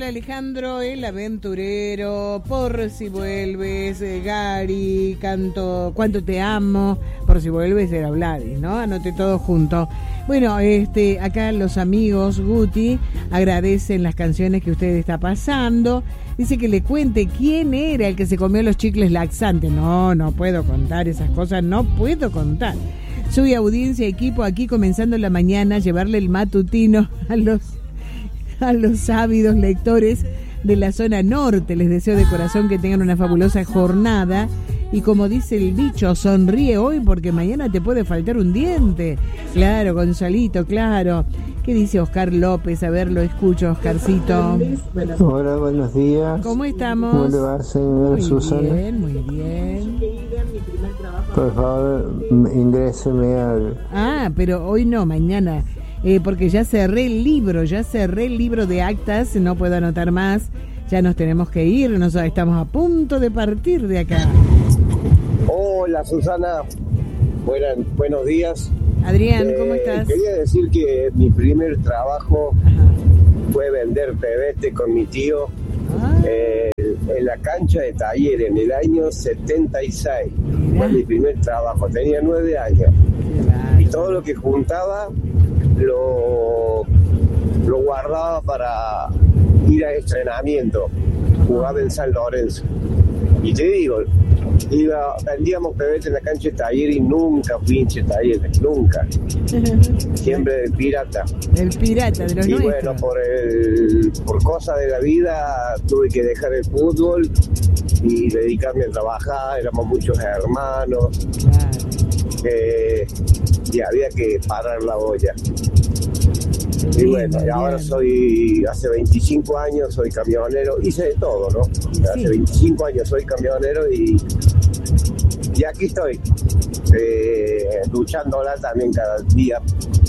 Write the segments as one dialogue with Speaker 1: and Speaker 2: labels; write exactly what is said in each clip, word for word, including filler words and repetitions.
Speaker 1: Hola Alejandro, el aventurero, por si vuelves, eh, Gary, canto, cuánto te amo, por si vuelves era Vladis, ¿no? Anoté todo junto. Bueno, este, acá los amigos Guti agradecen las canciones que usted está pasando. Dice que le cuente quién era el que se comió los chicles laxantes. No, no puedo contar esas cosas, no puedo contar. Soy audiencia, equipo, aquí comenzando la mañana, llevarle el matutino a los a los ávidos lectores de la zona norte. Les deseo de corazón que tengan una fabulosa jornada y, como dice el dicho, sonríe hoy porque mañana te puede faltar un diente. Claro, Gonzalito, claro. ¿Qué dice Oscar López? A ver, lo escucho, Oscarcito.
Speaker 2: Hola, buenos días.
Speaker 1: ¿Cómo estamos?
Speaker 2: ¿Cómo le va, señora
Speaker 1: muy
Speaker 2: Susana?
Speaker 1: Muy bien, muy bien.
Speaker 2: Por favor, ingréseme al...
Speaker 1: Ah, pero hoy no, mañana. Eh, porque ya cerré el libro, ya cerré el libro de actas, no puedo anotar más, ya nos tenemos que ir, nos estamos a punto de partir de acá.
Speaker 3: Hola Susana, Buenas, buenos días.
Speaker 1: Adrián,
Speaker 3: eh,
Speaker 1: ¿cómo estás?
Speaker 3: Quería decir que mi primer trabajo
Speaker 1: Ajá.
Speaker 3: fue vender pebete con mi tío
Speaker 1: Ah.
Speaker 3: eh, en la cancha de Taller en el año setenta y seis.
Speaker 1: Mirá.
Speaker 3: Fue mi primer trabajo, tenía nueve años.
Speaker 1: Claro.
Speaker 3: Y todo lo que juntaba lo, lo guardaba para ir a entrenamiento. Jugaba en San Lorenzo. Y te digo, iba, vendíamos pebete en la cancha de Taller y nunca fui hincha de Talleres, nunca. Siempre del pirata.
Speaker 1: El pirata de los
Speaker 3: Y
Speaker 1: nuestros.
Speaker 3: bueno, por el, por cosas de la vida tuve que dejar el fútbol y dedicarme a trabajar. Éramos muchos hermanos.
Speaker 1: Claro.
Speaker 3: Eh, y había que parar la olla. Y
Speaker 1: Bien,
Speaker 3: bueno, y
Speaker 1: bien.
Speaker 3: ahora soy, hace veinticinco años soy camionero, hice de todo, ¿no?
Speaker 1: Sí.
Speaker 3: Hace veinticinco años soy camionero y, y aquí estoy, eh, luchándola también cada día.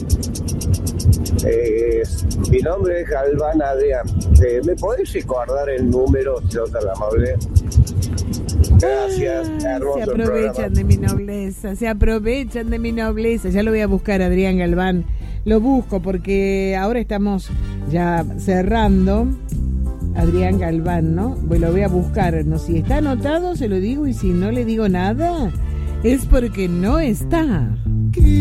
Speaker 3: Eh, mi nombre es Galván Adrián. Eh, ¿Me podés recordar el número, si sos tan amable? Gracias,
Speaker 1: Ah,
Speaker 3: hermoso
Speaker 1: se
Speaker 3: el
Speaker 1: aprovechan
Speaker 3: programa.
Speaker 1: de mi nobleza, se aprovechan de mi nobleza. Ya lo voy a buscar, Adrián Galván. Lo busco porque ahora estamos ya cerrando. Adrián Galván, ¿no? Pues lo voy a buscar. No, si está anotado, se lo digo, y si no le digo nada, es porque no está.